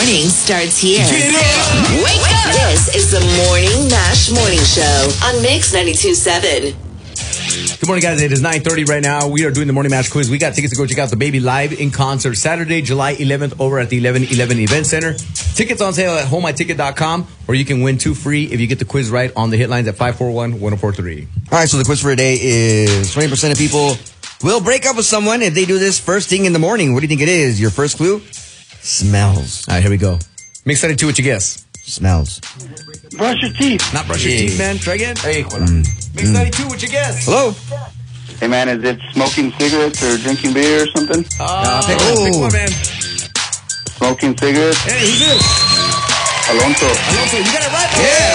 morning starts here. Wake up! This is the Morning Mash Morning Show on Mix 92.7. Good morning, guys. It is 9:30 right now. We are doing the Morning Match Quiz. We got tickets to go check out the baby live in concert Saturday, July 11th over at the 1111 Event Center. Tickets on sale at homemyticket.com, or you can win 2 free if you get the quiz right on the hit lines at 541-1043. All right, so the quiz for today is 20% of people will break up with someone if they do this first thing in the morning. What do you think it is? Your first clue? Smells. All right, here we go. Mix 92, what you guess? Smells. Brush your teeth. Not brush your teeth, man. Try again. Mix 92, what you guess? Hello? Hey, man, is it smoking cigarettes or drinking beer or something? Pick one, man. Smoking cigarettes? Hey, who's this? Alonso. Alonso, you got it right.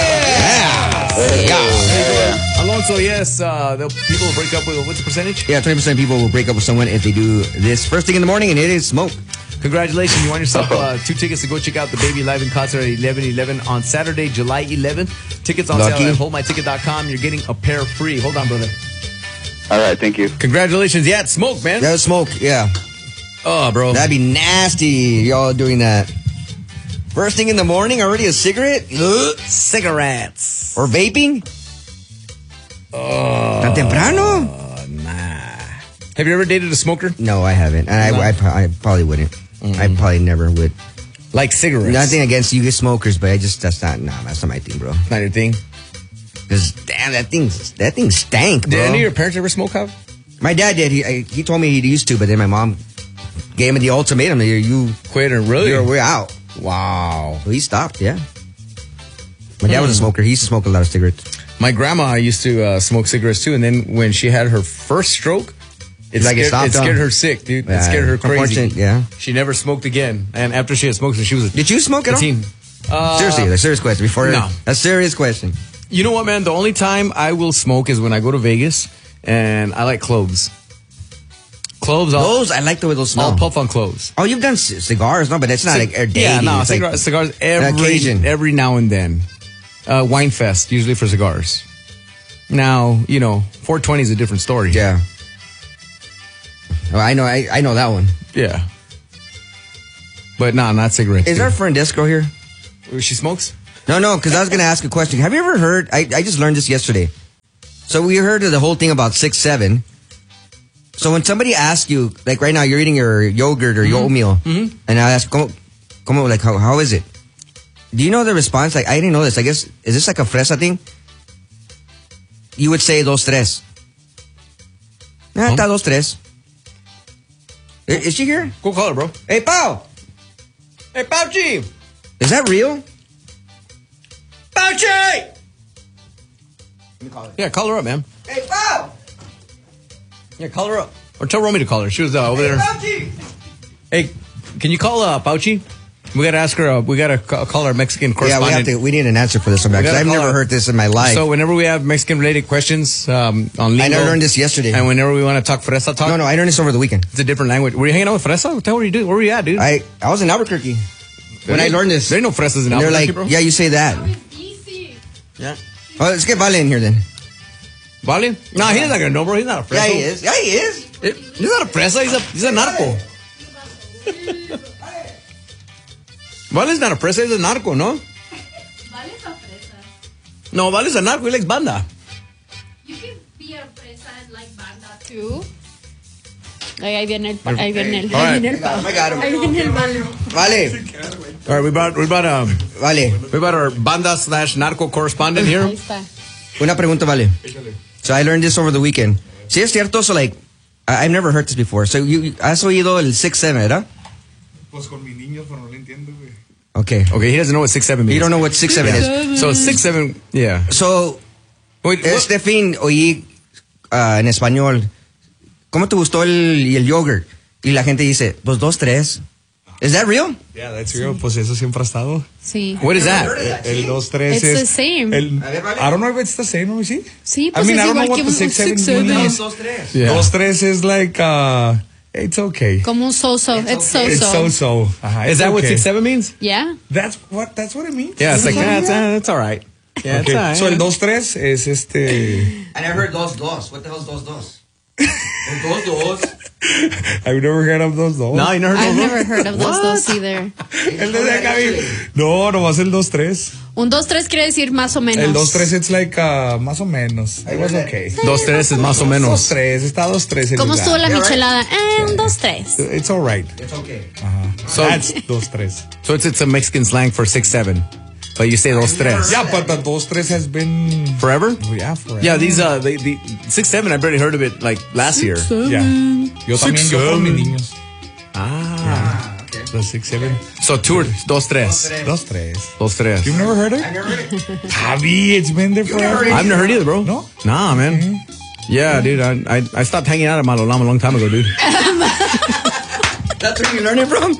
Yeah. Alonso, yes. People will break up with, what's the percentage? Yeah, 20% of people will break up with someone if they do this first thing in the morning, and it is smoke. Congratulations. You won yourself 2 tickets to go check out the baby live in concert at 1111 on Saturday, July 11th. Tickets on sale at homemyticket.com. You're getting a pair free. Hold on, brother. All right, thank you. Congratulations. Yeah, it's smoke, man. That was smoke, yeah. Oh, bro. That'd be nasty, y'all doing that. First thing in the morning, already a cigarette? Ugh. Cigarettes. Or vaping? Tan temprano? Nah. Have you ever dated a smoker? No, I haven't. And I probably wouldn't. I probably never would. Like cigarettes? Nothing against you smokers, but that's not my thing, bro. Not your thing? Because, damn, that thing stank, bro. Did any of your parents ever smoke out? My dad did. He told me he used to, but then my mom gave him the ultimatum. You quit and really? We're out. Wow. So he stopped, yeah. My dad was a smoker. He used to smoke a lot of cigarettes. My grandma used to smoke cigarettes too, and then when she had her first stroke, it scared her sick, dude. It scared her crazy. Yeah. She never smoked again. And after she had smoked, she was Did you smoke at all? Seriously, a serious question. No. A serious question. You know what, man? The only time I will smoke is when I go to Vegas, and I like cloves. I like the way those smell. I'll puff on cloves. Oh, you've done cigars, no? But that's not like daily. Yeah, no, it's cigars every now and then. Wine Fest, usually for cigars. Now, 420 is a different story. Yeah. Well, I know that one. Yeah. But no, not cigarettes. Is our friend Escrow here? She smokes? No, because I was going to ask a question. Have you ever heard, I just learned this yesterday. So we heard of the whole thing about 6-7. So when somebody asks you, like right now, you're eating your yogurt or your oatmeal, and I ask, how is it? Do you know the response? Like, I didn't know this. I guess, is this like a fresa thing? You would say dos tres. Está dos tres. Is she here? Go call her, bro. Hey, Pao! Hey, Pauchi! Is that real? Pauchi! Let me call her. Yeah, call her up, man. Hey, Pao! Yeah, call her up. Or tell Romy to call her. She was over there. Pauchi! Hey, can you call Pauchi? We got to ask her. We got to call our Mexican correspondent. Yeah, we need an answer for this one, because I've never heard this in my life. So whenever we have Mexican-related questions on Lingo. I learned this yesterday. And whenever we want to talk Fresa talk. No, I learned this over the weekend. It's a different language. Were you hanging out with Fresa? What the hell were you doing? Where were you at, dude? I was in Albuquerque when I learned this. There ain't no Fresas in Albuquerque, they're like, bro. yeah, you say that. Yeah. Oh, let's get Vale in here then. Vale? Nah, he's not going to know, bro. He's not a Fresa. Yeah, he is. He's not a Fresa. He's a narco. Vale's not a fresa, he's a narco, ¿no? Vale's a fresa. No, Vale's a narco, he likes banda. You can be a fresa and like banda too. Ahí viene el pavo. I got him. Ahí viene el Vale. Vale. All right, we brought our banda / narco correspondent here. Ahí está. Una pregunta, Vale. So I learned this over the weekend. Si es cierto, so like, I've never heard this before. So you has oído el 6-7, ¿verdad? Pues con mi niño, pero no le entiendo, güey. Okay, he doesn't know what 6-7 means. You don't know what 6-7 is. So 6-7, yeah. So, Wait, este fin oí en español, ¿cómo te gustó el yogurt? Y la gente dice, pues 2-3. Is that real? Yeah, that's real. Pues eso siempre ha estado. Sí. What is that? El 2-3 It's es... the same. I don't know if it's the same, let me see. Sí, I pues mean, es I don't know igual what que the un 6-7 means. 2-3. Yeah. 2-3 is like, it's okay. Como un so-so. It's so-so. It's so-so. Is that what 6-7 means? Yeah. That's what it means? Yeah, it's like, that's all right. Yeah, Okay. it's all right. So el 2-3 es I never heard 2-2. What the hell is 2-2? 2-2. I've never heard of those dos. No, you never heard I've of never heard of those dos either. El de acá, no, nomás el 2-3. Un 2-3 quiere decir más o menos. El 2-3 it's like más o menos. I was okay. 2-3 es más o menos. 2-3, está 2-3 el ¿Cómo lugar. estuvo la michelada? Un 2-3. It's alright. It's okay. So, That's 2-3. so it's a Mexican slang for 6-7. But you say 2-3. Yeah, but the 2-3 has been Forever? yeah, forever. Yeah, these the 6-7. I barely heard of it like last year. Yeah. Yo también, yo con mis niños. Ah. The 6-7. So tour 2-3. 2-3. 2-3. You've never heard it? I've never heard it. Javi, it's been there forever. I've never heard either, bro. No? Nah, man. Yeah, dude. I stopped hanging out at Malolam a long time ago, dude. That's where you learned it from?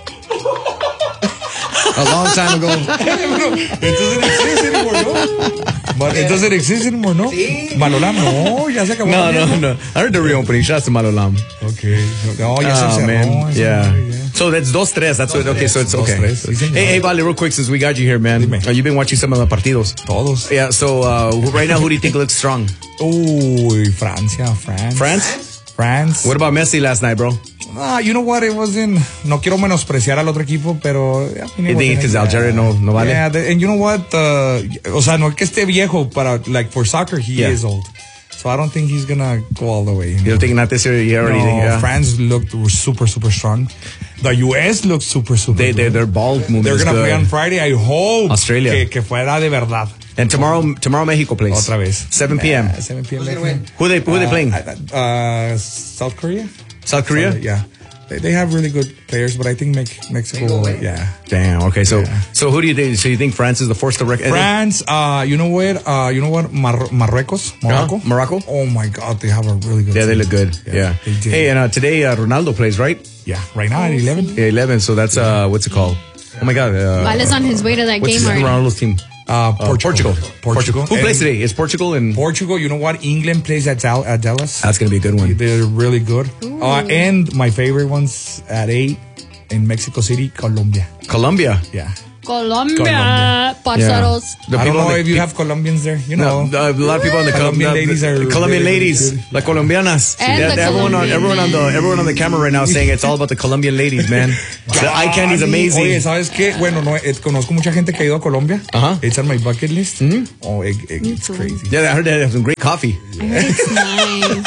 A long time ago. It doesn't exist anymore, no? But it doesn't exist anymore, no? Malolam, no, ya se acabó. No. I heard the reopening. Shout out to Malolam. Okay. No, ya se Oh, cerró. man. Esa Yeah. madre, So that's 2-3. That's what. Okay, so it's okay. 2-3, sí, señor. Hey, Vale, real quick, since we got you here, man. Dime. You've been watching some of the partidos. Todos. Yeah. So right now, who do you think looks strong? Uy, Francia, France. What about Messi last night, bro? You know what? It wasn't. No quiero menospreciar al otro equipo, pero. You think because Algeria no vale? Yeah, and you know what? O sea, no que esté viejo, but like for soccer, he Yeah. is old. So I don't think he's gonna go all the way. You don't think not this year? You already think? Yeah. France looked super, super strong. The US looks super, super. good. Their ball movement They're is gonna good. play on Friday. I hope Australia. que fuera de verdad. And tomorrow Mexico plays. Otra vez. 7 p.m. 7 p.m. Who's gonna win? Who they playing? South Korea. South Korea? Yeah. They have really good players, but I think Mexico. They go away. Yeah. Damn. Okay. So Yeah. so who do you think? So you think France is the force to reckon? France. You know what? Marruecos. Morocco. Morocco? Oh my God, they have a really good. Yeah, they team. look good. Yeah. they did. Hey, and today Ronaldo plays, right? Yeah. Right now at 11. Yeah, 11. So that's what's it called? Oh my God. Vale's on his way to that What's game already. Ronaldo's team? Portugal. Who plays today? It's Portugal and Portugal. You know what? England plays at Dallas. that's gonna be a good one. They're really good. And my favorite ones at 8 in Mexico City, Colombia. Colombia. Yeah. Colombia. Parceros. The I don't people know on the- if you have Colombians there. You No, know. a lot of people on the Colombian ladies are Colombian really, really ladies, good. like Colombianas. And the Everyone on the camera right now is saying it's all about the Colombian ladies, man. The eye candy is amazing. Oye, ¿sabes qué? Bueno, no, conozco mucha gente que ha ido a Colombia. Ajá. It's on my bucket list. Oh, it's crazy. Yeah, I heard they have some great coffee. I heard it's nice.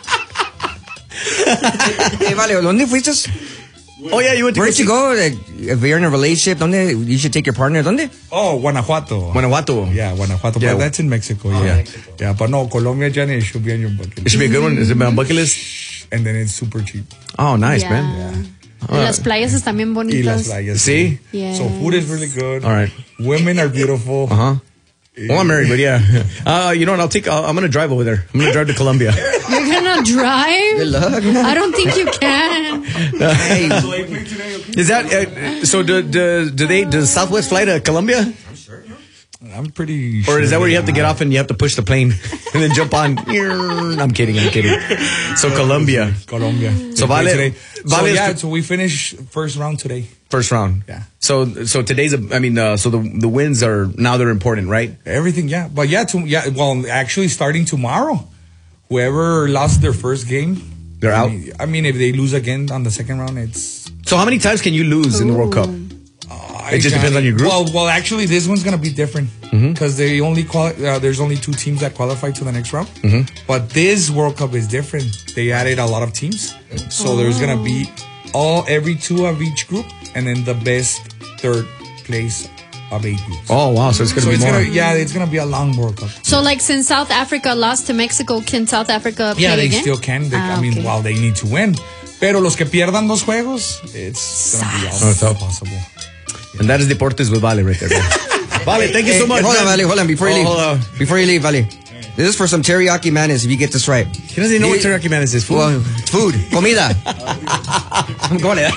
Hey, Vale, ¿dónde fuiste? Oh yeah, you went to Where'd you go? Like, if you're in a relationship, ¿dónde? You should take your partner. ¿Dónde? Oh, Guanajuato. Guanajuato. Yeah, Guanajuato. Yeah. But that's in Mexico. Yeah. Yeah, but no, Colombia, Johnny, it should be on your bucket It list. should be a good one. Is it on bucket list? And then it's super cheap. Oh, nice, Yeah. man. Y las playas están bien Y las bonitas. playas. See? Yes. So food is really good. All right. Women are beautiful. Well, I'm married, but yeah. You know what? I'm gonna drive over there. I'm gonna drive to Colombia. You're gonna drive? Good luck, man. I don't think you can. Hey, Is that so? Does Southwest fly to Colombia, I'm pretty sure. or is that where you have to get off and you have to push the plane and then jump on? I'm kidding. So Colombia, Colombia. So They play Vale- today. Vale So is yeah, to- so we finished first round today. first round. Yeah. So today's so the wins are now they're important, right? Everything, yeah. But yeah, well, actually starting tomorrow, whoever lost their first game, They're out. I mean, if they lose again on the second round, it's. So how many times can you lose in the World Cup? It just depends on your group? Well, actually, this one's gonna be different because they only there's only 2 teams that qualify to the next round. But this World Cup is different. They added a lot of teams, so there's gonna be every 2 of each group, and then the best third place of 8 groups. Oh wow! So it's gonna So be it's more. it's gonna be a long World Cup. So, like, since South Africa lost to Mexico, can South Africa play Yeah, they again? still can. I mean, okay. well, they need to win. Pero los que pierdan 2 juegos, it's gonna be almost impossible. And that is Deportes with Vale right there. Bro. Vale, thank you so much. Hold on, man. Vale. Hold on. Before you leave. Hold on. Before you leave, Vale. This is for some teriyaki mayonnaise, if you get this right. He doesn't even know what teriyaki mayonnaise is. Food. Well, food. Comida. I'm going to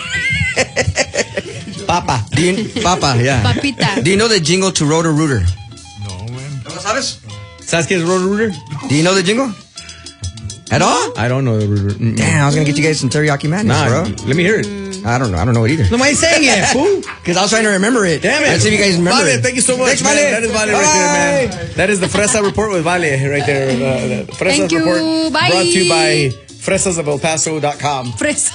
Papa. Papa, yeah. Papita. Do you know the jingle to Roto-Rooter? No, man. ¿No lo sabes? ¿Sabes qué es Roto-Rooter? Do you know the jingle? At all? I don't know the Roto-Rooter. Damn, I was going to get you guys some teriyaki mayonnaise, Nah, bro. let me hear it. I don't know it either. No, why are you saying it, fool? Because I was trying to remember it. Damn it. Let's see if you guys remember Vale, it. thank you so much, Thanks, man. Vale. That is Vale right there, man. That is the Fresa Report with Vale right there. The Fresa Thank you. Report Bye. brought to you by FresasofElPaso.com.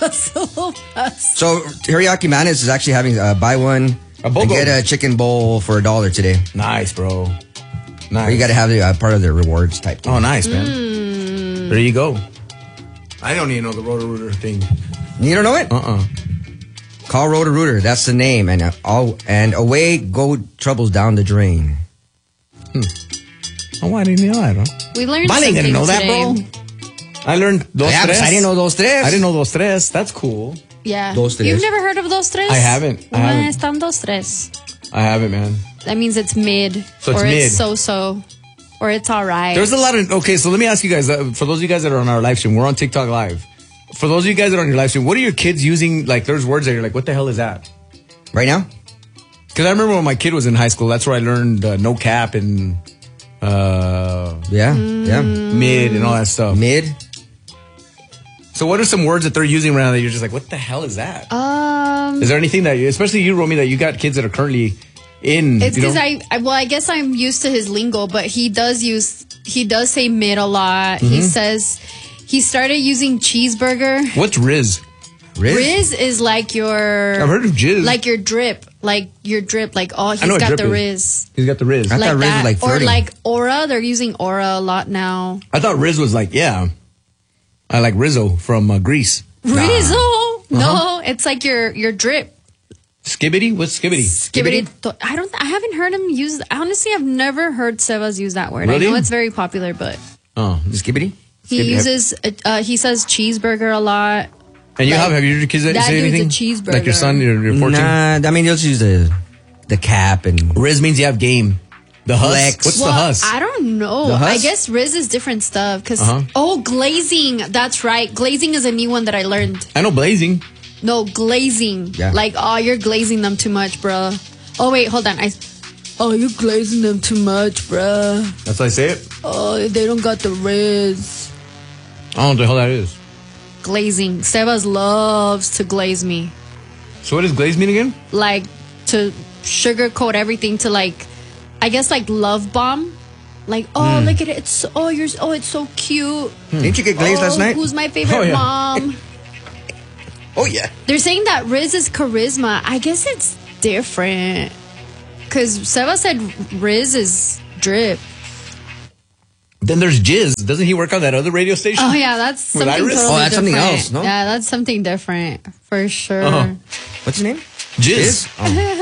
So Teriyaki Manis is actually having buy one A BOGO. and get a chicken bowl for $1 today. Nice, bro. Nice. But you got to have the part of the rewards type thing. Oh, nice, man. There you go. I don't even know the Roto-Rooter thing. You don't know it? Call Roto-Rooter. That's the name. And away go troubles down the drain. Oh, I didn't know that, huh? We learned I something didn't know that, today. bro. I learned dos Yeah, tres. I didn't know those tres. I didn't know those tres. That's cool. Yeah. Dos tres. You've never heard of those tres? I haven't. I haven't. Están dos tres. I haven't, man. That means it's mid. So it's or mid. it's so-so. Or it's all right. There's a lot of... Okay, so let me ask you guys. For those of you guys that are on our live stream, we're on TikTok Live. For those of you guys that are on your live stream, what are your kids using? Like, there's words that you're like, what the hell is that? Right now? Because I remember when my kid was in high school, that's where I learned no cap and Yeah. Yeah. mid and all that stuff. Mid. So what are some words that they're using right now that you're just like, what the hell is that? Um, Is there anything that, especially you, Romy, that you got kids that are currently in? it's you know? because I guess I'm used to his lingo, but he does say mid a lot. He says he started using cheeseburger. What's Riz? Riz is like your... I've heard of jizz. Like your drip. Like your drip. Like, oh, he's I know what got drip the is. Riz. He's got the Riz. I I thought Riz was like Or flirting. like Aura. They're using Aura a lot now. thought Riz was like, yeah. I like Rizzo from Greece. Rizzo? No, it's like your drip. Skibbity? What's Skibbity? I haven't heard him use... Honestly, I've never heard Sebas use that word. Really? I know it's very popular, but Oh. Skibbity? he Skibbity. uses... he says cheeseburger a lot. And you Like, have your kids that that say dude's a anything? cheeseburger. Like your son, your 14? Nah, I mean, you'll just use the cap and... Riz means you have game. The Huss? Flex. What's Well, the Huss? I don't know. The Huss? I guess Riz is different stuff. Uh-huh. Glazing. That's right. Glazing is a new one that I learned. I know blazing. No, glazing. Yeah. Like, oh, you're glazing them too much, bruh. Oh, wait, hold on. Oh, you're glazing them too much, bruh. That's how I say it? Oh, they don't got the Riz. I don't know what the hell that is. Glazing. Sebas loves to glaze me. So what does glaze mean again? Like, to sugarcoat everything to, like, I guess, like, love bomb. Like, oh, look at it. It's so cute. Didn't you get glazed last night? Who's my favorite Oh, yeah. mom? Oh, yeah. They're saying that Riz is charisma. I guess it's different. Because Seva said Riz is drip. Then there's Jizz. Doesn't he work on that other radio station? Oh, yeah, that's With something Iris? totally Oh, that's something different. else, no? Yeah, that's something different. For sure. Uh-huh. What's his name? Jizz.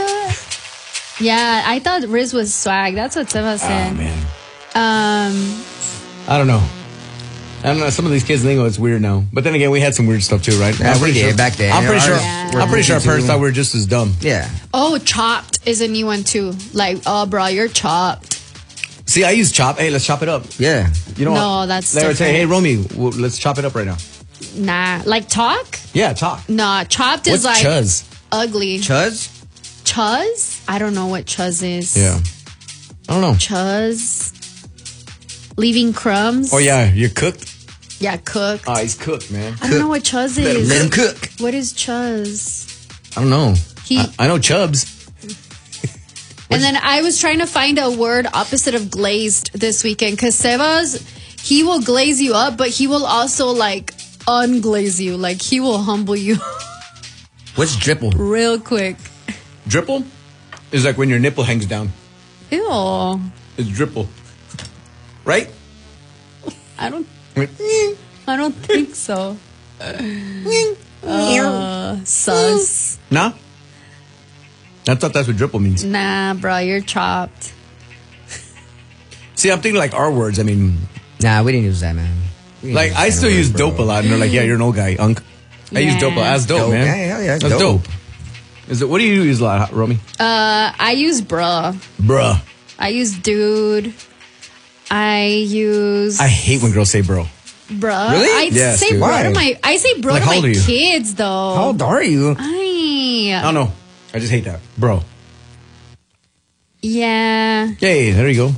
Oh. Yeah, I thought Riz was swag. That's what Seva said. Oh, man. Um, I don't know. Some of these kids' lingo is weird now. But then again, we had some weird stuff too, right? Yeah, I'm we pretty did sure. back then. I'm pretty sure. Yeah. I'm pretty sure our parents too. thought we were just as dumb. Yeah. oh, chopped is a new one too. Like, oh, bro, you're chopped. See, I use chop. Hey, let's chop it up. Yeah. You know No, what? that's They would say, hey, different. Romy, let's chop it up right now. Nah, like talk? Yeah, talk. Nah, chopped What's is like chuzz? ugly. Chuz? Chuzz? I don't know what chuzz is. Yeah. I don't know. Chuzz. Leaving crumbs. Oh, yeah, you're cooked. Yeah, cook. Oh, he's cooked, man. I don't know what chuzz is. Let him cook. What is chuzz? I don't know. He- I know Chubbs. And then I was trying to find a word opposite of glazed this weekend because Sebas, he will glaze you up, but he will also like unglaze you. Like he will humble you What's dripple? real quick. Dripple is like when your nipple hangs down. Ew. It's dripple. Right? I don't think so. Sus. Nah? I thought that's what dripple means. Nah, bro, you're chopped. See, I'm thinking like our words. I mean, Nah, we didn't use that, man. We didn't like use I that still word, use bro. dope a lot, and they're like, "Yeah, you're an old guy, unk." I use dope a lot. That's dope, Dope. man. Yeah, yeah, That's dope. Is it? What do you use a lot, Romy? I use bruh. Bruh. I use dude. I use I hate when girls say bro. bruh. Really? I Yes, say dude. bro Why? to my I say bro Like, to how old my are you? kids though. How old are you? I don't know. I just hate that, bro. Yeah. Yay! There you go.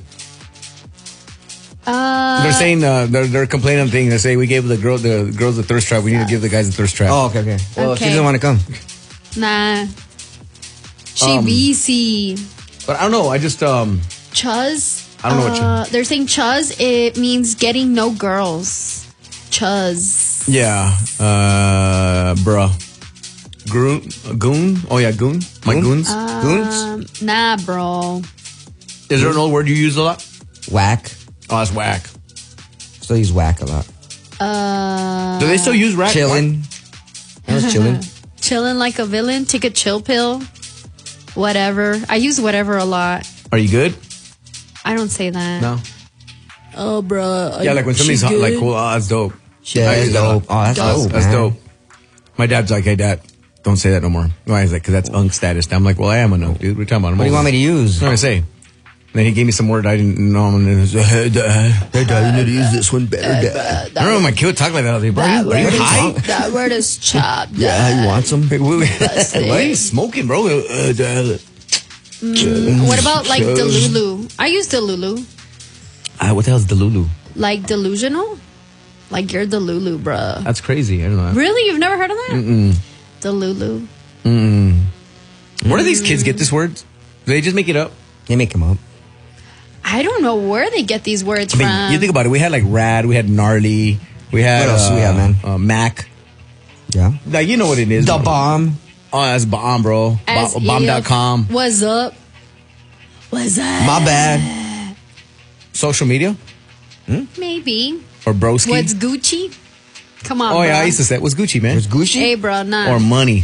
They're saying they're complaining on the thing. They say we gave the girls the thirst trap. We need to give the guys the thirst trap. Oh, okay, okay. Well, Okay. she doesn't want to come. Nah. She busy. But I don't know. I just Chuzz. I don't know what They're saying chuzz. It means getting no girls. Chuzz. Yeah. Bruh. Goon? Oh, yeah, goon. My goons. Goons? Nah, bro. Is there an old word you use a lot? Whack. Oh, that's whack. Still use whack a lot. Do they still use whack? Chilling. I was chilling. Chilling like a villain. Take a chill pill. Whatever. I use whatever a lot. Are you good? I don't say that. No. Oh, bro. Yeah, like when somebody's like, cool, oh, that's dope. Yeah, I that's use that a lot. dope. Oh, that's dope. That's man. dope. My dad's like, hey, Dad, don't say that no more. Why? He's like, because that's unk status. I'm like, well, I am an unk, dude. We're talking about. What do you want me to use? What do I say? Then he gave me some word I didn't know. And it was, hey, Dad, you need to use this one better, Dad. I remember my kid would talk like that all day. Bro, are you high? That word is chopped. Yeah, you want some? Why are you smoking, bro? Dad. What about like Delulu? I use Delulu. What the hell is Delulu? Like delusional? Like you're Delulu, bruh. That's crazy. I don't know. Really? You've never heard of that? Mm-mm. Delulu. Where do these kids get this word? Do they just make it up? They make them up. I don't know where they get these words I mean, from. you think about it. We had like rad. We had gnarly. We had What else do we have, man? Mac. Yeah. Now you know what it is. The bomb. Oh, that's bomb, bro. As Bomb.com. if, what's up? What's up? My bad. Social media Maybe. or broski. What's Gucci? Come on, Oh yeah, bro. I used to say what's Gucci, man. There's Gucci. Hey, bro, nah. Or money.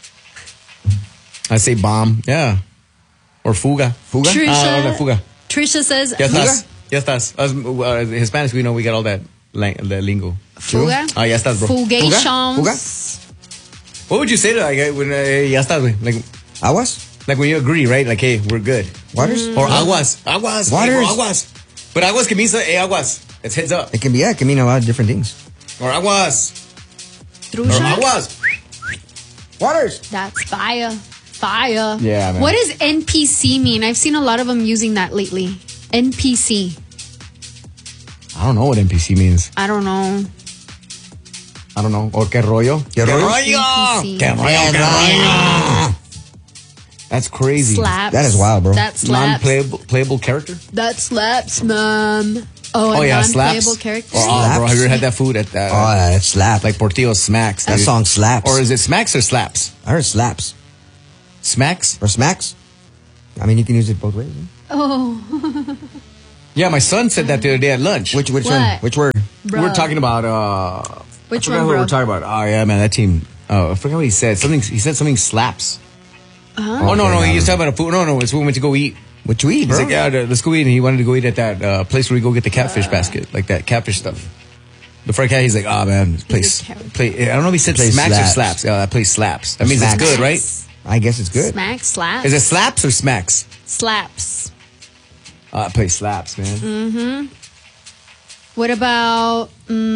I say bomb. Yeah. Or fuga. Fuga? Trisha, Fuga. Trisha says Ya fuga. estás. Ya estás. Us, Hispanics, we know we got all that the lingo. Fuga. Ah, ya estás, bro. Fugations. Fuga? What would you say to like when ya estás, güey? Aguas? Like when you agree, right? Like, hey, we're good. Waters? Or aguas. Aguas. Waters. Hey, bro, aguas. But aguas que means, hey, aguas. It's heads up. It can mean a lot of different things. Or aguas. Or Trusha. aguas. Waters. That's fire. Fire. Yeah, man. What does NPC mean? I've seen a lot of them using that lately. NPC. I don't know what NPC means. I don't know. I don't know. Or que rollo. Que rollo? NPC. Que rollo, que rollo. That's crazy. Slaps. That is wild, bro. That slaps. Non-playable character? That slaps, mom. Oh, a yeah, non-playable slaps. character. Oh, bro, have you ever had that food at that? Oh, that slap. Like Portillo Smacks. That dude. song slaps. Or is it Smacks or Slaps? I heard slaps. Smacks? Or smacks. I mean, you can use it both ways. Huh? Oh, Yeah, my son said that the other day at lunch. Which What? one? Which word? bro. We were talking about Which I forgot one, what we bro? were talking about. Oh yeah, man, that team. Oh, I forgot what he said. He said something slaps. Oh no, Okay, he was talking about a food. No, it's when we went to go eat. What you eat, He's bro? like, yeah, let's go eat. And he wanted to go eat at that place where we go get the catfish basket, like that catfish stuff. The fried cat. He's like, oh man, this place. I don't know if he said Place smacks or slaps. slaps. Yeah, that place slaps. That means Smacks. it's good, right? I guess it's good. Smack, slaps. Is it slaps or smacks? Slaps. That place slaps, man. What about,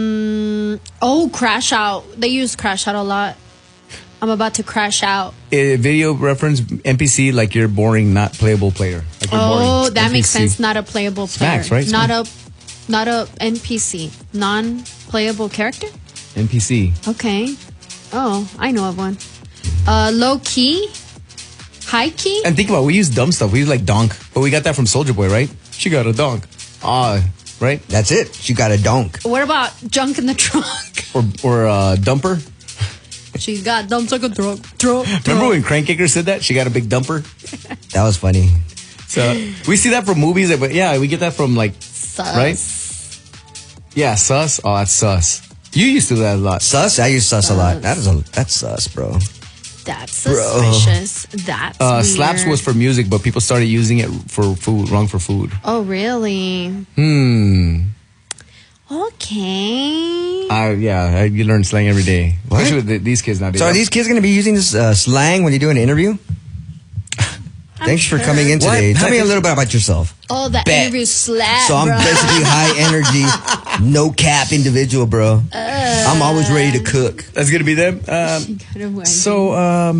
crash out. They use crash out a lot. I'm about to crash out. Video reference NPC, like you're boring, not playable player. Like you're Oh, boring. that makes NPC. sense. Not a playable player. Smacks, right? Not a NPC. Non-playable character? NPC. Okay. Oh, I know of one. Low key? High key? And think about it, we use dumb stuff. We use like donk, but we got that from Soldier Boy, right? She got a donk. Right? That's it. She got a donk. What about junk in the trunk? Or dumper. She's got dumps like a drunk. Remember when Crank Kicker said that? She got a big dumper. That was funny. So we see that from movies, but yeah, we get that from like, Sus. right? Yeah, sus. Oh, that's sus. You used to do that a lot. Sus? I use sus a lot. That's sus, bro. That's suspicious. That's weird. Slaps was for music, but people started using it for food. Wrong for food. Oh, really? Okay. You learn slang every day. What? Especially with these kids nowadays. So are these kids going to be using this slang when you do an interview? Thanks for coming in today. What? Tell me a little bit about yourself. Oh, that Bet. interview slap, So I'm bro. basically high energy, no cap individual, bro. I'm always ready to cook. That's gonna be them. So,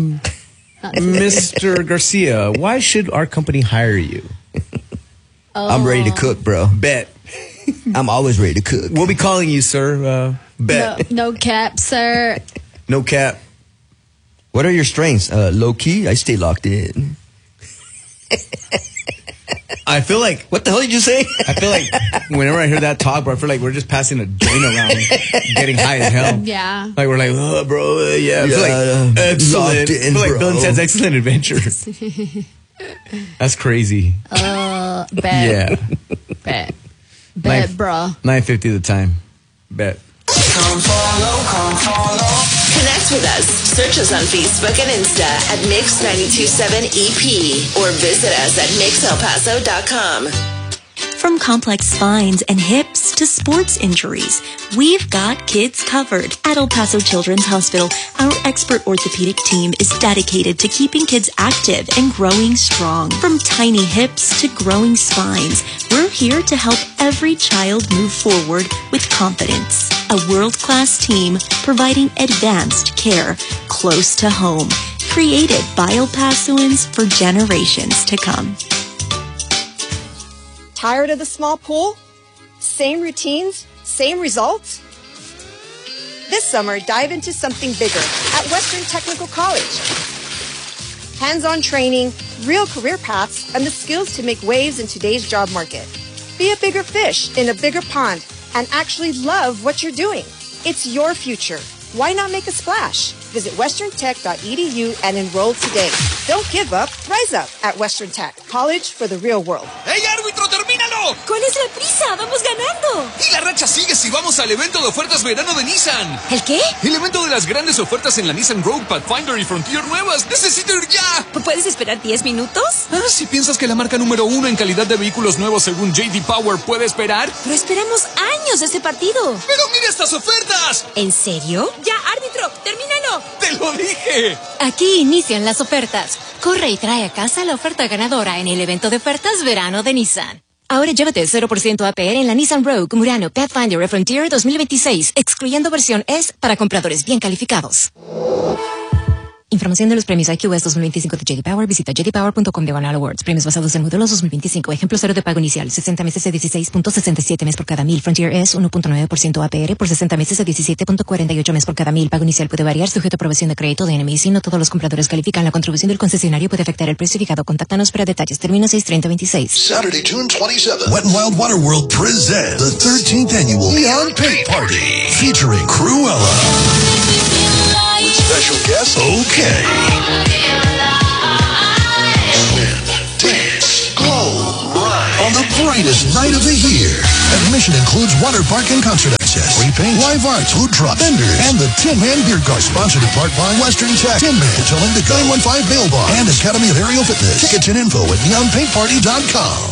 Mr. Garcia, why should our company hire you? I'm ready to cook, bro. Bet. I'm always ready to cook. We'll be calling you, sir. Bet. No cap, sir. No cap. What are your strengths? Low key, I stay locked in. I feel like, What the hell did you say? I feel like whenever I hear that talk, bro, I feel like we're just passing a joint around, getting high as hell. Yeah. Like we're like, oh, bro, yeah. I feel like excellent. I feel like Bill and Ted's Excellent Adventure. That's crazy. Bet. Yeah. Bet, Like- bruh. 9:50 the time. Bet. Connect with us. Search us on Facebook and Insta at Mix927EP or visit us at MixElPaso.com. From complex spines and hips to sports injuries, we've got kids covered. At El Paso Children's Hospital, our expert orthopedic team is dedicated to keeping kids active and growing strong. From tiny hips to growing spines, we're here to help every child move forward with confidence. A world-class team providing advanced care close to home. Created by El Pasoans for generations to come. Tired of the small pool? Same routines, same results? This summer, dive into something bigger at Western Technical College. Hands-on training, real career paths, and the skills to make waves in today's job market. Be a bigger fish in a bigger pond and actually love what you're doing. It's your future. Why not make a splash? Visit westerntech.edu and enroll today. Don't give up, rise up at Western Tech, college for the real world. ¡Hey, árbitro, termínalo! ¿Cuál es la prisa? ¡Vamos ganando! Y la racha sigue si vamos al evento de ofertas verano de Nissan. ¿El qué? El evento de las grandes ofertas en la Nissan Rogue, Pathfinder y Frontier nuevas. ¡Necesito ir ya! ¿Puedes esperar 10 minutos? Si piensas que la marca número 1 en calidad de vehículos nuevos según J.D. Power puede esperar. Pero esperamos años este partido. ¡Pero mira estas ofertas! ¿En serio? Ya, árbitro, termínalo. ¡Te lo dije! Aquí inician las ofertas. Corre y trae a casa la oferta ganadora en el evento de ofertas verano de Nissan. Ahora llévate 0% APR en la Nissan Rogue, Murano, Pathfinder y Frontier 2026, excluyendo versión S para compradores bien calificados. Información de los premios IQS 2025 de J.D. Power. Visita jdpower.com/awards. Premios basados en modelos 2025. Ejemplo 0 de pago inicial. 60 meses de 16.67 mes por cada 1000. Frontier es 1.9% APR por 60 meses de 17.48 mes por cada 1000. Pago inicial puede variar sujeto a aprobación de crédito de NMC. No todos los compradores califican. La contribución del concesionario puede afectar el precio fijado. Contáctanos para detalles. Término 6/30/26. Saturday, June 27th, Wet n Wild Water World presents the 13th annual Neon Paint Party featuring Cruella. With special guest, OK. Swim, dance, glow, ride on the brightest night of the year. Admission includes water park and concert access, free paint, live arts, food truck, vendors, and the Tin Man Beer Garden. Sponsored in part by Western Tech, Tin Man, Hotel Indigo, 915 Bail Bar, and Academy of Aerial Fitness. Tickets and info at neonpaintparty.com.